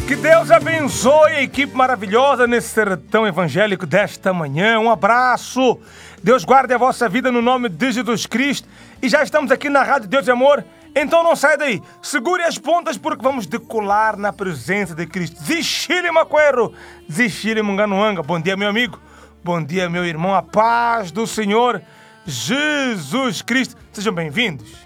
Que Deus abençoe a equipe maravilhosa nesse sertão evangélico desta manhã. Um abraço. Deus guarde a vossa vida no nome de Jesus Cristo. E já estamos aqui na Rádio Deus de Amor. Então não sai daí. Segure as pontas porque vamos decolar na presença de Cristo. Zixile Macoero. Zixile Munganuanga. Bom dia, meu amigo. Bom dia, meu irmão. A paz do Senhor Jesus Cristo. Sejam bem-vindos.